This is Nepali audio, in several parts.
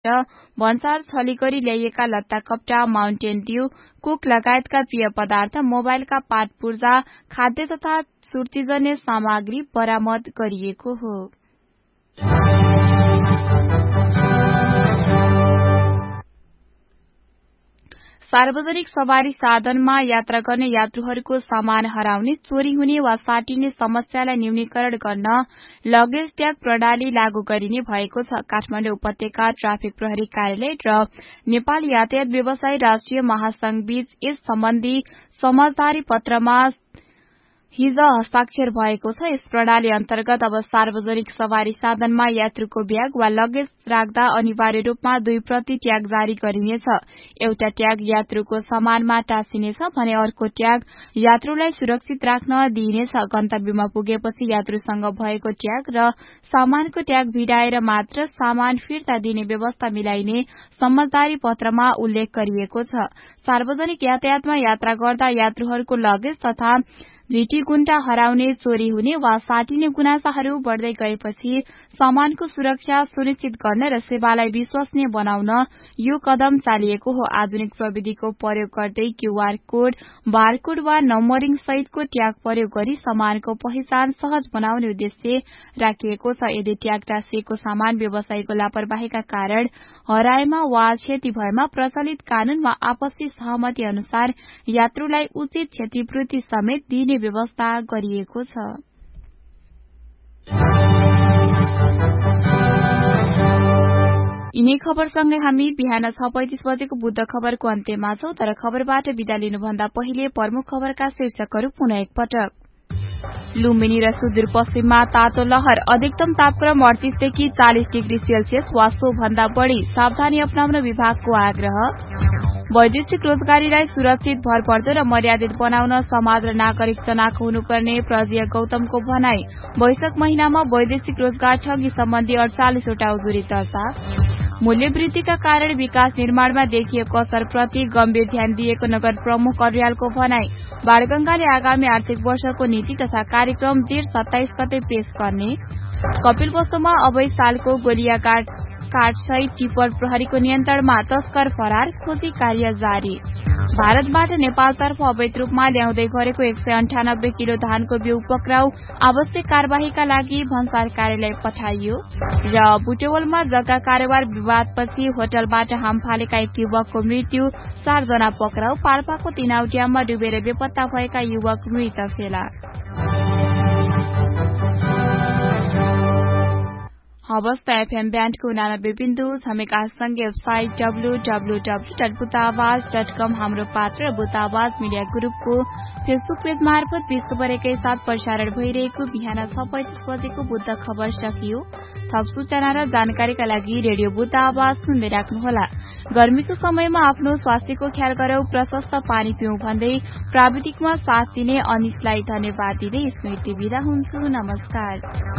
भन्सार छली गरी ल्याइएका लत्ता कपडा, माउन्टेन ड्यू, कुक लगायतका पेय पदार्थ, मोबाइलका पार्ट पूर्जा, खाद्य तथा सुर्तीजन्य सामग्री बरामद गरिएको हो। सार्वजनिक सवारी साधनमा यात्रा गर्ने यात्रुहरूको सामान हराउने, चोरी हुने वा साटिने समस्यालाई न्यूनीकरण गर्न लगेज ट्याग प्रणाली लागू गरिने भएको छ। काठमाडौँ उपत्यका ट्राफिक प्रहरी कार्यालय र नेपाल यातायात व्यवसायी राष्ट्रिय महासंघ बीच यस सम्बन्धी समझदारी पत्रमा हिज हस्ताक्षर भएको छ। यस प्रणाली अन्तर्गत अब सार्वजनिक सवारी साधनमा यात्रुको ब्याग वा लगेज राख्दा अनिवार्य रूपमा 2 प्रति ट्याग जारी गरिनेछ। एउटा ट्याग यात्रुको सामानमा टाँसिनेछ भने अर्को ट्याग यात्रुलाई सुरक्षित राख्न दिइनेछ। गन्तव्यमा पुगेपछि यात्रुसँग भएको ट्याग र सामानको ट्याग भिडाएर मात्र सामान फिर्ता दिने व्यवस्था मिलाइने समझदारी पत्रमा उल्लेख गरिएको छ। सार्वजनिक यातायातमा यात्रा गर्दा यात्रुहरूको लगेज तथा झिटी गुण्टा हराउने, चोरी हुने वा साटिने गुनासाहरू बढ्दै गएपछि सामानको सुरक्षा सुनिश्चित गर्न र सेवालाई विश्वसनीय बनाउन यो कदम चालिएको हो। आधुनिक प्रविधिको प्रयोग गर्दै क्यूआर कोड, बारकोड वा नम्बरिङ सहितको ट्याग प्रयोग गरी सामानको पहिचान सहज बनाउने उद्देश्य राखिएको छ। यदि ट्याग टाँसिएको सामान व्यवसायीको लापरवाहीका कारण हराएमा वा क्षति भएमा प्रचलित कानून वा आपसी सहमति अनुसार यात्रुलाई उचित क्षतिपूर्ति समेत दिने व्यवस्था गरिएको छ। यिनै खबरसँगै हामी बिहान 6:35 बजेको बुद्ध खबरको अन्त्यमा छौं। तर खबरबाट बिदा लिनुभन्दा पहिले प्रमुख खबरका शीर्षकहरू पुनः एकपटक। लुम्बिनी र सुदूरपश्चिममा तातो लहर, अधिकतम तापक्रम 38 देखि 40 डिग्री सेल्सियस वा सो भन्दा बढ़ी, सावधानी अपनाउन विभागको आग्रह। वैदेशिक रोजगारीलाई सुरक्षित, भरपर्दो र मर्यादित बनाउन समाज र नागरिक चनाखो हुनुपर्ने प्रज्य गौतमको भनाई। वैशाख महिनामा वैदेशिक रोजगार ठगी सम्बन्धी 48 वटा उजुरी दर्ता। मूल्य वृद्धिका कारण विकास निर्माणमा देखिएको असरप्रति गम्भीर ध्यान दिएको नगर प्रमुख अर्यालको भनाई। बाणगंगाले आगामी आर्थिक वर्षको नीति तथा कार्यक्रम जेठ 27 गते पेश गर्ने। कपिलवस्तुमा अवैध सालको गोलिया काठ सहित टिप्पर प्रहरीको नियन्त्रणमा, तस्कर फरार, खोजी कार्य जारी। भारतबाट नेपालतर्फ अवैध रूपमा ल्याउँदै गरेको 198 किलो धानको बिउ पक्राउ, आवश्यक कार्यवाहीका लागि भन्सार कार्यालय पठाइयो। र बुटेवलमा जग्गा कारोबार विवादपछि होटलबाट हाम फालेका एक युवकको मृत्यु, 4 जना पक्राउ। पाल्पाको 3 ड्याममा डुबेर बेपत्ता भएका युवक मृत फेला। अवस्था एफएम ब्यान्डको 89.6 मेगाहर्जसँगै वेबसाइट www.butaawaz.com, हाम्रो पात्र र बुतावाज मिडिया ग्रुपको फेसबुक पेज मार्फत विश्वभर एकै साथ प्रसारण भइरहेको बिहान 6:35 बजेको बुद्ध खबर सकियो। थप सूचना र जानकारीका लागि रेडियो बुतावाज सुन्दै राख्नुहोला। गर्मीको समयमा आफ्नो स्वास्थ्यको ख्याल गरौं, प्रशस्त पानी पिउँ भन्दै प्राविधिकमा साथ दिने अनिसलाई धन्यवाद दिँदै स्मृति बिदा हुन्छु। नमस्कार।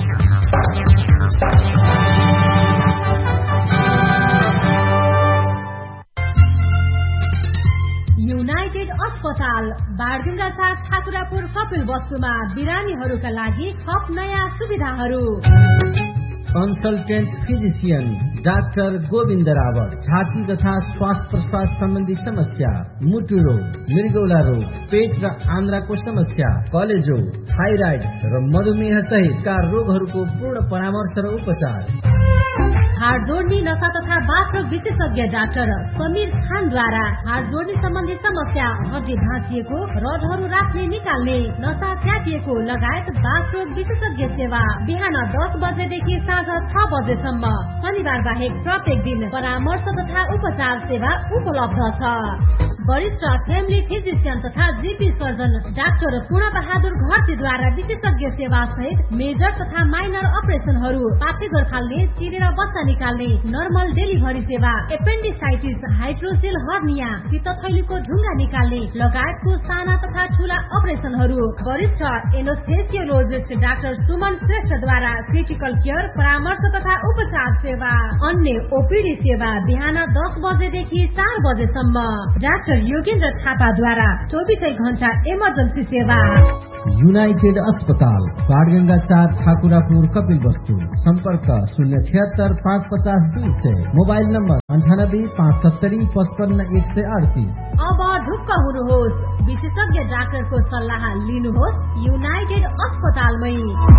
युनाइटेड अस्पताल बाणगंगा 4 ठाकुरापुर कपिलवस्तुमा बिरामीहरूका लागि थप नयाँ सुविधाहरू। Consultant physician doctor Govind Rawat, छाती तथा श्वास प्रश्वास सम्बन्धी समस्या, मुटु रोग, मृगौला रोग, पेट र आन्द्राको समस्या, कलेजो, थाइराइड र मधुमेह सहितका रोगहरूको पूर्ण परामर्श र उपचार। हाड जोड्ने, नसा तथा बाथरुम विशेषज्ञ डाक्टर समीर खानद्वारा हाड जोड्ने सम्बन्धी समस्या, हड्डी भाँचिएको, रडहरू राख्ने निकाल्ने, नसा च्यापिएको लगायत बाथरुम विशेषज्ञ सेवा बिहान 10 बजेदेखि साँझ 6 बजेसम्म। शनिबार बाहेक प्रत्येक दिन परामर्श तथा उपचार सेवा उपलब्ध छ। वरिष्ठ फ्यामिली फिजिशियन तथा जीपी सर्जन डाक्टर पूर्ण बहादुर घरतीद्वारा विशेषज्ञ सेवा सहित मेजर तथा माइनर अपरेसनहरू, पाठेघर फाल्ने, चिरेर बच्चा निकाल्ने, नर्मल डेलिभरी सेवा, एपेन्डिसाइटिस, हाइड्रोसेल हर्निया, पित्तथैलीको ढुङ्गा निकाल्ने लगायतको साना तथा ठूला अपरेसनहरू। वरिष्ठ एनेस्थेसियोलोजिस्ट डाक्टर सुमन श्रेष्ठद्वारा क्रिटिकल केयर, परामर्श तथा उपचार सेवा। अन्य ओपीडी सेवा बिहान 10 बजेदेखि 4 बजेसम्म। डाक्टर योगेन्द्र थापाद्वारा 24 घण्टा इमर्जेन्सी सेवा। युनाइटेड अस्पताल बाणगंगा 4 ठाकुरापुर कपिलवस्तु। सम्पर्क 076 550 200। Mobile number 98 570 55 138। अब ढुक्क हुनुहोस्, विशेषज्ञ डाक्टरको सल्लाह लिनुहोस् युनाइटेड अस्पतालमै।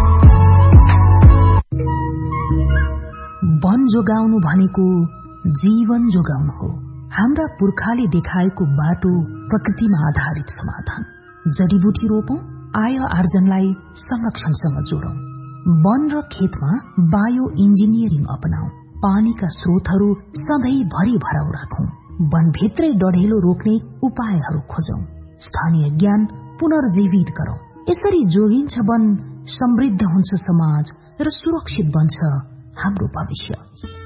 वन जोगाउनु भनेको जीवन जोगाउनु हो। हाम्रा पुर्खाले देखाएको बाटो प्रकृतिमा आधारित समाधान। जडीबुटी रोपौं, आय आर्जनलाई संरक्षणसँग जोडौं। वन र खेतमा बायो इन्जिनियरिङ अपनाऊ। पानीका स्रोतहरू सधैँ भरि भराउ राखौं। वनभित्रै डढेलो रोक्ने उपायहरू खोजौं। स्थानीय ज्ञान पुनर्जीवित गरौं। यसरी जोगिन्छ वन, समृद्ध हुन्छ समाज र सुरक्षित बन्छ हाम्रो भविष्य।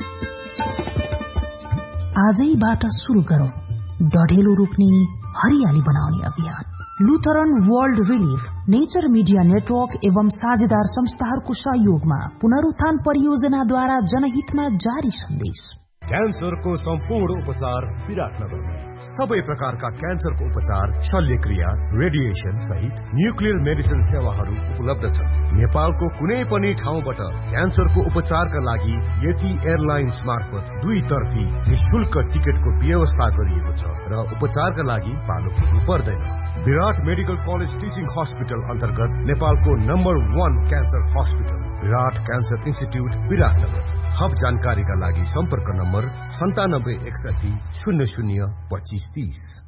आजैबाट सुरु गरौं डढेलो रोक्ने, हरियाली बनाउने अभियान। Lutheran world relief, nature media network एवं साझेदार संस्थाहरूको सहयोगमा पुनरुत्थान परियोजनाद्वारा जनहितमा जारी सन्देश। क्यान्सरको सम्पूर्ण उपचार विराटनगरमा। सबै प्रकारका क्यान्सरको उपचार, शल्यक्रिया, रेडिएसन सहित न्युक्लियर मेडिसिन सेवाहरू उपलब्ध छन्। नेपालको कुनै पनि ठाउँबाट क्यान्सरको उपचारका लागि यति एयरलाइन्स मार्फत 2 तर्फी निशुल्क टिकटको व्यवस्था गरिएको छ र उपचारका लागि पालो पुग्नु पर्दैन। विराट मेडिकल कलेज टिचिङ हस्पिटल अन्तर्गत नेपालको नम्बर 1 क्यान्सर हस्पिटल विराट क्यान्सर इन्स्टिट्युट विराटनगर। थप जानकारीका लागि सम्पर्क नम्बर 9761 00 25 30।